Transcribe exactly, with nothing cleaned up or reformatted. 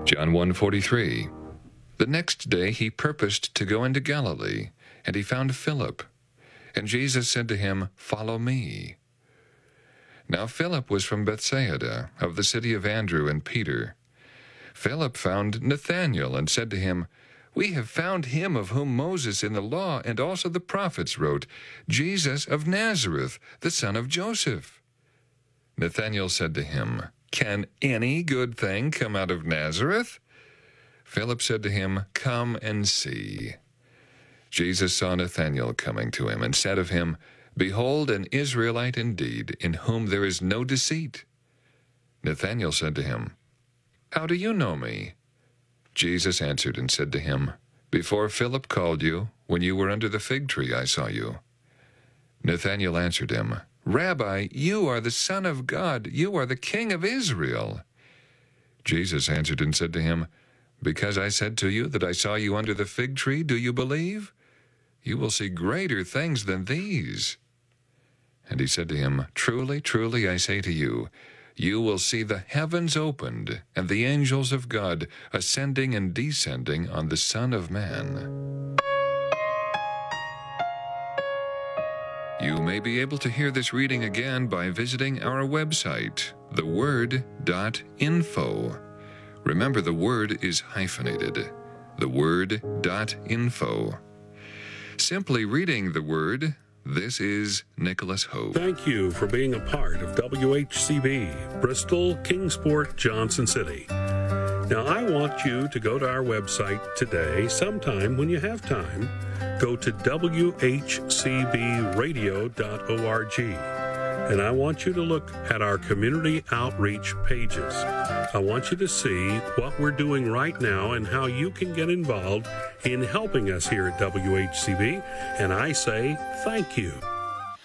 John one forty-three. The next day he purposed to go into Galilee, and he found Philip. And Jesus said to him, "Follow me." Now Philip was from Bethsaida, of the city of Andrew and Peter. Philip found Nathanael and said to him, "We have found him of whom Moses in the law and also the prophets wrote, Jesus of Nazareth, the son of Joseph." Nathanael said to him, "Can any good thing come out of Nazareth?" Philip said to him, "Come and see." Jesus saw Nathanael coming to him and said of him, "Behold, an Israelite indeed, in whom there is no deceit." Nathanael said to him, "How do you know me?" Jesus answered and said to him, "Before Philip called you, when you were under the fig tree, I saw you." Nathanael answered him, "Rabbi, you are the Son of God. You are the King of Israel." Jesus answered and said to him, "Because I said to you that I saw you under the fig tree, do you believe? You will see greater things than these." And he said to him, "Truly, truly, I say to you, you will see the heavens opened, and the angels of God ascending and descending on the Son of Man." You may be able to hear this reading again by visiting our website, the word dot info. Remember, the word is hyphenated, the word dot info. Simply reading the Word, this is Nicholas Hope. Thank you for being a part of W H C B, Bristol, Kingsport, Johnson City. Now, I want you to go to our website today, sometime when you have time. Go to w h c b radio dot org, and I want you to look at our community outreach pages. I want you to see what we're doing right now and how you can get involved in helping us here at W H C B, and I say thank you.